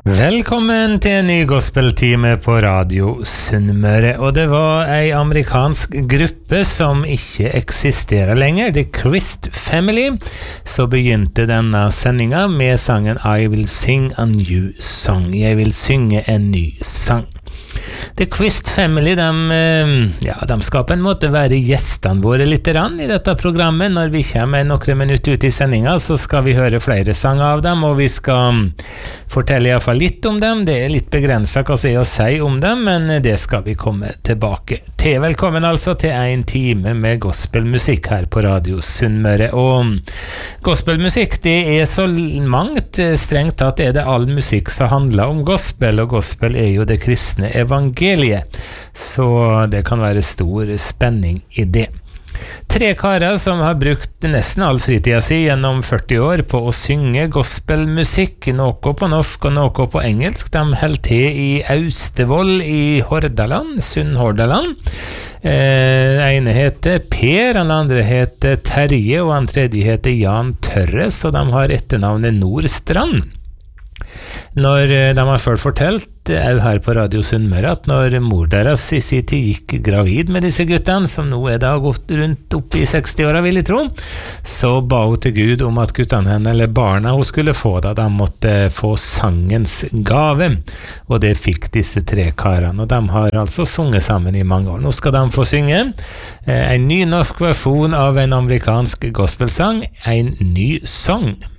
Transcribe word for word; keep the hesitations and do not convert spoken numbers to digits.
Velkommen til en ny gospeltime på Radio Sunnmøre, og det var ei amerikansk gruppe som ikke eksisterer lenger, The Christ Family. Så begynte denne sendinga med sangen I Will Sing a New Song. Jeg vil synge en ny sang. The Christ Family, de, ja, de skal på en måte være gjestene våre litt rann i dette programmet. Når vi kommer noen minutter ut i sendinga, så skal vi høre flere sanger av dem, og vi skal fortelle i hvert fall litt om dem. Det er litt begrenset hva jeg å si om dem, men det skal vi komme tilbake til. Velkommen altså til en time med gospelmusikk her på Radio Sunnmøre. Og gospelmusikk, det er så mangt, strengt tatt er det all musikk som handler om gospel, og gospel er jo det kristne evangeliet, så det kan være stor spenning i det. Tre karer som har brukt nesten all fritida si gjennom førti år på å synge gospelmusikk, noe på norsk og noe på engelsk. De holder til i Austevoll i Hordaland, Sunnhordaland. Eh, ene heter Per, den andre heter Terje, og den tredje heter Jan Tørres, og de har etternavnet Nordstrand. Når de har ført fortalt er her på Radio Sunnmøre at når mor deres i sin tid gikk gravid med disse guttene, som nå er da gått rundt opp i seksti-åra, vil jeg tro, så ba hun til Gud om at guttene henne, eller barna hun skulle få da, de måtte få sangens gave, og det fikk disse tre karene, og de har altså sunget sammen i mange år. Nå skal de få synge en ny norsk versjon av en amerikansk gospelsang, en ny sang.